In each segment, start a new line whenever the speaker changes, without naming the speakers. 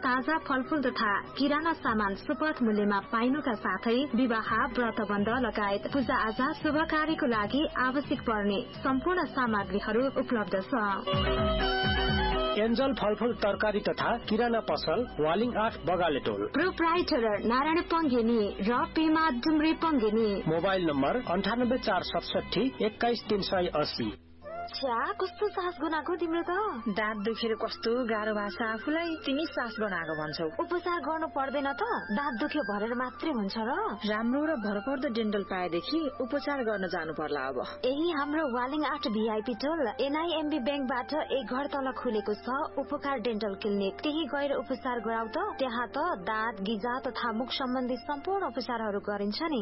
ताजा फलफूल तथा किराना सामान सुपथ मूल्यमा पाइनुका साथै विवाह व्रतबन्ध लगायत पूजा आजा शुभ कार्यको लागि आवश्यक पर्ने सम्पूर्ण सामग्रीहरू उपलब्ध छ।
एन्जल फलफूल तरकारी तथा किराना पसल वालिङ 8 बगाले टोल।
प्रोप्राइटर नारायण पङ्गेनी र पेमा डुम्रे पङ्गेनी।
Mobile number 9846 21380।
छ्या कस्तो सास बनाएको तिम्रो त?
दाँत दुखेर कस्तो गाह्रो भएको छ आफूलाई, तिमी सास बनाएको भन्छौ।
उपचार गर्नु पर्दैन त? दाँत दुख्यो भनेर मात्रै हुन्छ र?
राम्रो र भरपर्दो डेन्टल पाएदेखि उपचार गर्न जानु पर्ला अब।
यही हाम्रो वालिङ 8 भिआइपी टोल एनआईएमबी बैंकबाट एक घर तल खुलेको छ उपकार डेन्टल क्लिनिक। त्यही गएर उपचार गराउ त। त्यहाँ त दाँत गिजा तथा मुख सम्बन्धी सम्पूर्ण उपचारहरू गरिन्छ नि।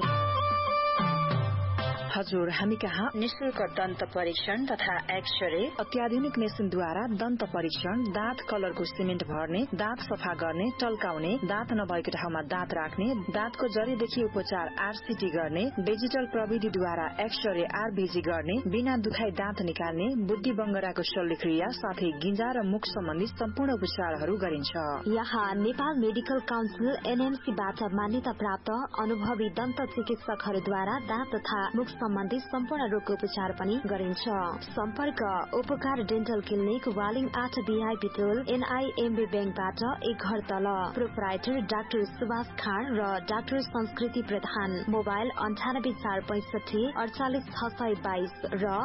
हजुर, हामी कहाँ
निशुल्क दन्त परीक्षण तथा एक्सरे,
अत्याधुनिक मेसिनद्वारा दन्त परीक्षण, दाँत कलरको सिमेन्ट भर्ने, दाँत सफा गर्ने, टल्काउने, दाँत नभएको ठाउँमा दाँत राख्ने, दाँतको जरीदेखि उपचार आरसीटी गर्ने, डिजिटल प्रविधिद्वारा एक्सरे आरबीजी गर्ने, बिना दुखाई दाँत निकाल्ने, बुद्धि बङ्गराको शल्यक्रिया साथै गिजा र मुख सम्बन्धी सम्पूर्ण उपचारहरू गरिन्छ।
यहाँ नेपाल मेडिकल काउन्सिल एनएमसीबाट मान्यता प्राप्त अनुभवी दन्त चिकित्सकहरूद्वारा दाँत तथा मुख सम्बन्धी सम्पूर्ण रोगको उपचार पनि गरिन्छ। सम्पर्क उपकार डेन्टल क्लिनिक वालिङ 8 भिआइपी टोल एनआईएमबी बैंकबाट एक घर तल। प्रोप्राइटर डाक्टर सुभाष खाँड र डाक्टर संस्कृति प्रधान। मोबाइल 98465 48622 र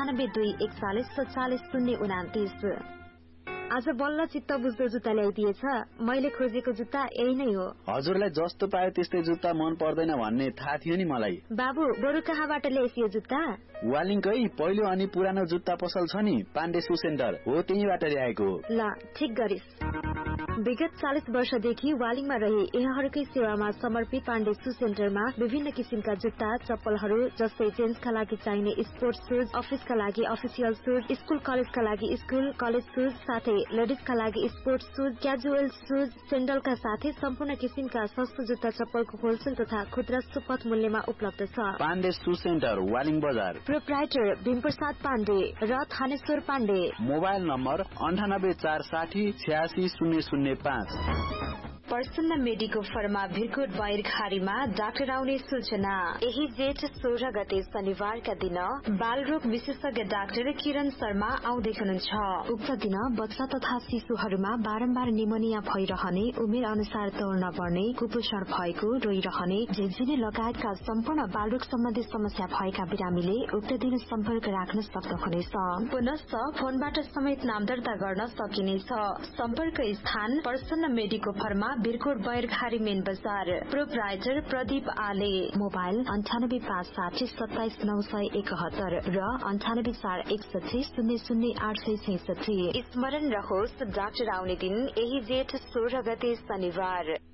9824144029। आज बल्ल चित्त बुझ्दो जुत्ता ल्याइदिएछ। मैले खोजेको जुत्ता यही नै हो।
हजुरलाई जस्तो पायो त्यस्तै जुत्ता मन पर्दैन भन्ने थाहा थियो नि मलाई।
बाबु, बरु कहाँबाट ल्याइस यो जुत्ता?
वालिङकै पहिलो अनि पुरानो जुत्ता पसल छ नि, पाण्डे शू सेन्टर हो, त्यहीबाट ल्याएको।
ल, ठिक गरिस। विगत 40 वर्षदेखि वालिङमा रही यहाँहरूकै सेवामा समर्पित पाण्डे शू सेन्टरमा विभिन्न किसिमका जुत्ता चप्पलहरू जस्तै जेन्ट्सका लागि चाहिने स्पोर्ट्स शूज, अफिसका लागि अफिसियल शूज, स्कूल कलेजका लागि स्कूल कलेज शूज, साथै लेडिजका लागि स्पोर्ट्स शूज, क्याजुअल शूज, सेन्डलका साथै सम्पूर्ण किसिमका सस्तो जुत्ता चप्पलको होलसेल तथा खुद्रा सुपथ मूल्यमा उपलब्ध छ।
पाण्डे शू सेन्टर वालिङ बजार।
प्रोप्राइटर भीमप्रसाद पाण्डे र थानेश्वर पाण्डे।
Mobile number 9846 86005।
प्रसन्न मेडिको फर्मा भिरकोट बाहिरखारीमा डाक्टर आउने सूचना। यही जेठ 16 गते शनिबारका दिन बालरोग विशेषज्ञ डाक्टर किरण शर्मा आउँदै हुनुहुन्छ। उक्त दिन बच्चा तथा शिशुहरूमा बारम्बार निमोनिया भइरहने, उमेर अनुसार तौल नबढ्ने, कुपोषण भएको, रोइरहने, झिझिने लगायतका सम्पूर्ण बालरोग सम्बन्धी समस्या भएका बिरामीले उक्त दिन सम्पर्क राख्न सक्नुहुनेछ। पुनश्च फोनबाट समेत नाम दर्ता गर्न सकिनेछ। सम्पर्क स्थान प्रसन्न मेडिको फर्मा भिरकोट बाहिरखारी मेन बजार। प्रोप्राइटर प्रदीप आले। मोबाइल 9856 27971 र 9841 00866। स्मरण रहोस्, डाक्टर आउने दिन यही जेठ 16 गते शनिबार।